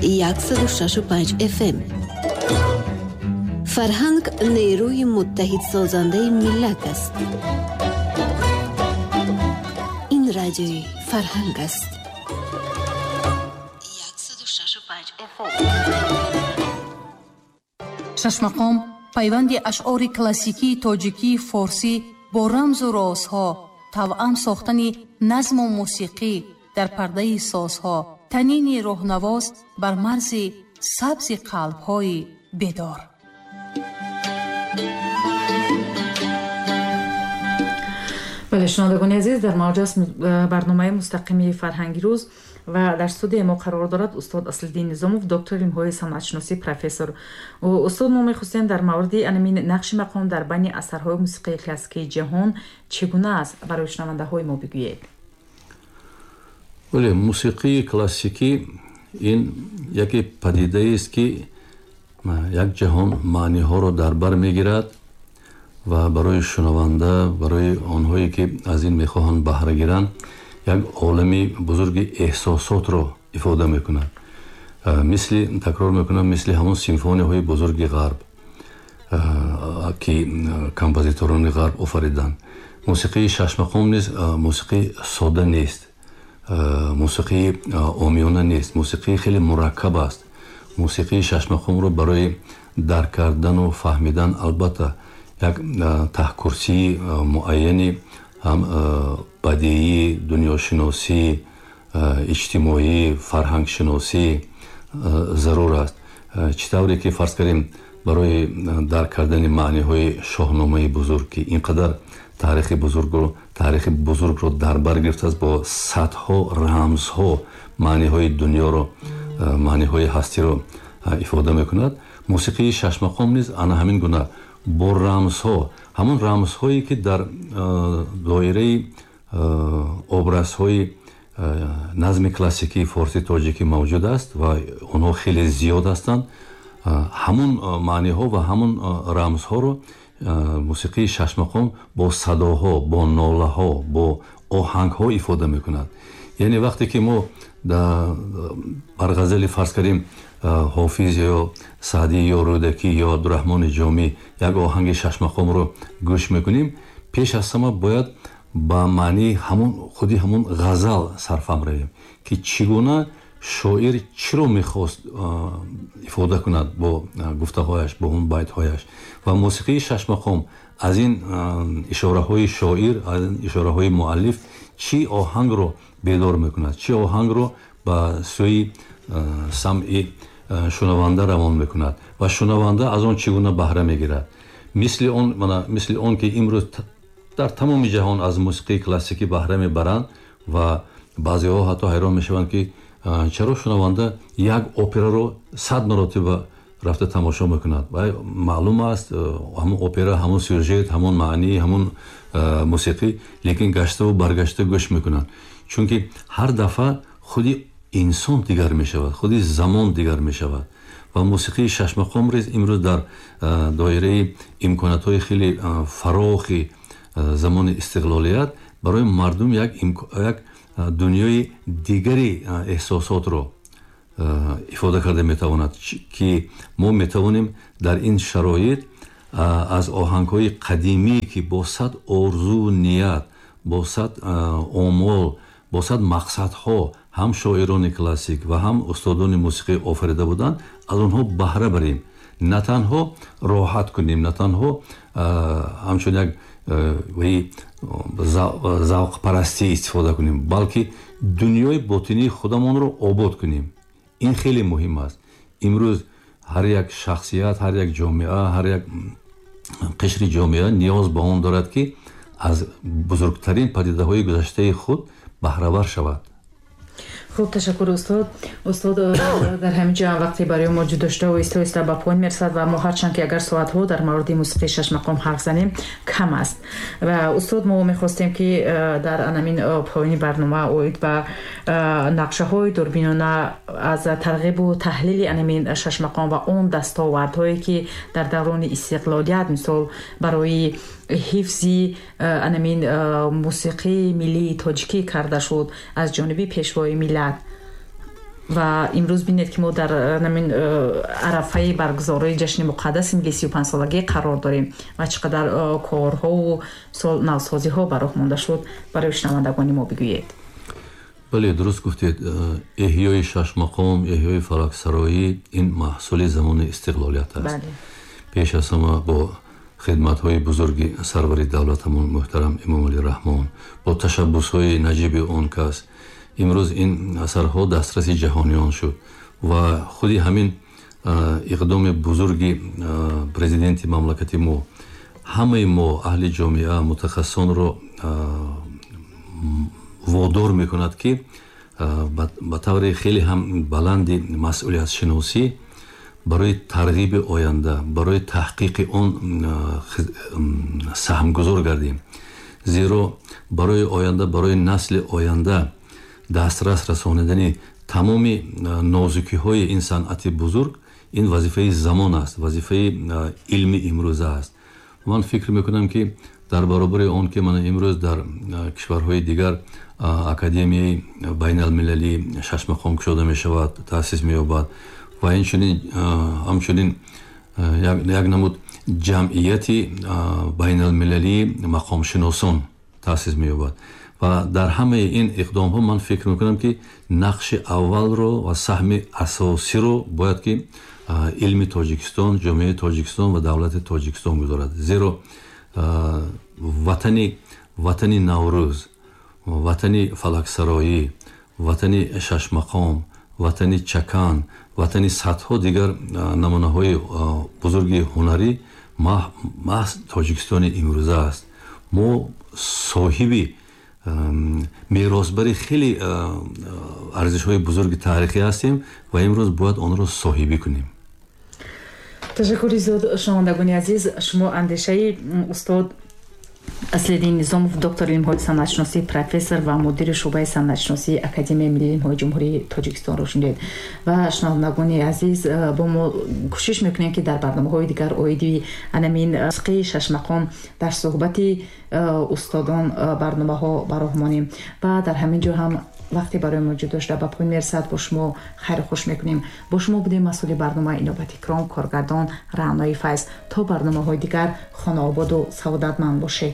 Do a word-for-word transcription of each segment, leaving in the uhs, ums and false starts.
صد و شش و پنج اف ام. فرهنگ نیروی متحد سازنده ملت است. این رادیوی فرهنگ است. صد و شش و پنج اف ام. شش مقام پیوند اشعار کلاسیکی تاجیکی فارسی با رمز و رازها، توأم ساختن نظم و موسیقی در پرده سازها، تنین روحنواز بر مرز سبز قلب‌های بیدار. بله شنوندگان عزیز، در موج است برنامه مستقیمی فرهنگی روز و در استودیو ما قرار دارد استاد اصلالدین نظاموف، دکتر علم‌های صنعت‌شناسی، پروفسور. و استاد ما می‌خواستیم در مورد انمین نقش مقام در بین اثرهای موسیقی کلاسیکی جهان چگونه است برای شنونده‌های ما بگویید. بله، موسیقی کلاسیکی این یکی پدیده است که یک جهان معنی‌ها رو در بر می‌گیرد و برای شنونده، برای آنهایی که از این می‌خواهند بهره گیرند، یک عالمی بزرگ احساسات رو ifade می‌کند. مثل تکرار می‌کنم، مثل همون سیمفونی‌های بزرگ غرب که کمپوزیتوران غرب آفریدند. موسیقی شش مقام نیز موسیقی ساده نیست، موسیقی عامیانه نیست، موسیقی خیلی مرکب است. موسیقی شش مقام رو برای درک کردن و فهمیدن البته یک تحکرسی معینی، هم بدیعی، دنیاشناسی، اجتماعی، فرهنگ شناسی ضرور است. چطوری که فرض کنیم برای درک کردن معنی های شاهنامه بزرگ که اینقدر تاریخ بزرگ رو تاریخ بزرگ رو در بر گرفته است، با صدها رمزها معنی های دنیا رو، معنی های هستی رو ifade میکند. موسیقی شش مقام نیز آن همین گونه با رمزها، همون رمزهایی که در دایره ابرازهای نظم کلاسیکی فارسی تاجیکی موجود است و اونها خیلی زیاد هستند، همون معنی ها و همون رمزها رو موسیقی شش مقام با صداها، با ناله ها، با آهنگ ها ifade میکند. یعنی وقتی که ما بر غزل فرض کردیم حافظ یا سعدی یا رودکی یا عبدالرحمن جامی یک آهنگ شش مقام رو گوش میکنیم، پیش از همه باید با معنی همون خودی همون غزل صرفم رویم که چگونه شاعر چی رو میخواست ifade کند با گفته هایش، با اون بیت هایش. و موسیقی شش مقام از این اشاره های شاعر، از این اشاره های مؤلف چی آهنگ رو بیدار میکند، چی آهنگ رو به سوی سمع شنونده روان میکند و شنونده از آن چگونه بهره میگیرد. مثل اون مثل اون که امروز در تمام جهان از موسیقی کلاسیکی بهره میبرند و بعضی ها حتی حیران میشوند که چرا شنونده یک اپرا رو صد مرتبه رفته تماشا میکند. و معلوم است همون اپرا، همون سوژه، همون معنی، همون موسیقی، لیکن گشته و برگشته گوش میکنند، چون که هر دفعه خودی انسان دیگر می شود، خودی زمان دیگر می شود. و موسیقی شش مقام ریز امروز در دایره امکانات های خیلی فراخی زمان استقلالیت برای مردم یک یک دنیای دیگری احساسات رو ifade کرده می تواند که ما می توانیم در این شرایط از آهنگ های قدیمی که با صد آرزو نیت، با صد آمال، با صد مقصد ها هم شاعران کلاسیک و هم استادان موسیقی آفریده بودند، از اونها بهره بریم، نه تنها راحت کنیم، نه تنها همچون یک وی ذوق پرستی استفاده کنیم، بلکه دنیای باطنی خودمان رو آباد کنیم. این خیلی مهم است. امروز هر یک شخصیت، هر یک جامعه، هر یک قشر جامعه نیاز به آن دارد که از بزرگترین پدیده های گذشته خود بهره ور شود. خوب، تشکر استاد. استاد در همین جا وقتی برای موجود داشته و ایستا ایستا با پایین میرسد و ما هرچند که اگر ساعت ها در مورد موسیقی شش مقام حرف زنیم کم است. و استاد ما میخواستیم که در انمین پایین برنامه اوید و نقشه های دوربینانه از ترغیب و تحلیل انمین شش مقام و اون دستاوردهایی که در دوران استقلالیت مثال برای حفظی انمین موسیقی ملی تاجیکی کرده شد از جانب پیشوای ملت ва имрӯз бинед ки мо дар намин арафаи баргузории ҷашни муқаддаси милли си ю панҷсолагӣ қарор дорем ва чӣ қадар корҳову навсозиҳо ба роҳ монда шуд, барои шунавандагони мо бигӯед. бале, дуруст гуфтед. эҳёи шашмақом, эҳёи фалаксароӣ ин маҳсули замони истиқлолият аст. пеш аз ҳама бо хидматҳои бузурги сарвари давлатамон муҳтарам Эмомалӣ Раҳмон, бо ташаббусҳои наҷиби он кас, имрӯз ин асарҳо дастраси ҷаҳониён шуд ва худи ҳамин иқдоми бузурги президенти мамлакати мо ҳамаи мо аҳли ҷомеа мутахассисонро водор мекунад ки ба таври хеле ҳам баланди масъулиятшиносӣ барои тарғиби оянда, барои таҳқиқи он саҳмгузор гардем. зеро барои оянда, барои насли оянда дастрас расонидани тамоми нозукиҳои ин санъати бузург, ин вазифаи замон аст, вазифаи илми имрӯза аст. ман фикр мекунам ки дар баробари он ки ман имрӯз дар кишварҳои дигар академияи байналмилалӣ шашмақом кушода мешавад, таъсис меёбад ва инчунин ҳамчунин як намуд ҷамъияти байналмилалии мақомшиносон таъсис меёбад ва дар ҳамаи ин иқдомҳо ман фикр мекунам ки нақши аввалро ва саҳми асосиро бояд ки илми Тоҷикистон, ҷомеаи Тоҷикистон ва давлати Тоҷикистон гузорад. зеро ватани ватани Наврӯз, ватани фалаксароӣ, ватани шашмақом, ватани Чакан, ватани садҳо дигар намунаҳои бузурги ҳунарӣ маҳз Тоҷикистони имрӯза аст. мо соҳиби меросбари хеле арзишҳои бузурги таърихӣ ҳастем ва имрӯз бояд онро соҳибӣ кунем. ташаккури зиёд шунавандагони азиз. Шумо андешаи устод Аслиддин Низомов, доктор илмҳои санъатшиносӣ, профессор ва мудири шуъбаи санъатшиносии Академияи миллии илмҳои ҷумҳурии Тоҷикистонро шунидед. Ва шунавандагони азиз, бо мо кӯшиш мекунем ки дар барномаҳои дигар оиди анамин мусиқии шашмақом дар суҳбати устодон барномаҳо ба роҳ монем ва дар ҳамин ҷо ҳам вақте барои мавҷуд дошта ба пойин мерасад. Бо шумо хайру хуш мекунем. Бо шумо будем масъули барнома Инобат Икром, коргардон Раънои Файз. То барномаҳои дигар хонаободу саодатманд бошед.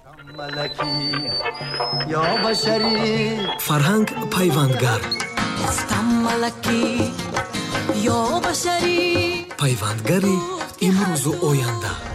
фарҳанг пайвандгар, пайвандгари имрӯзу оянда.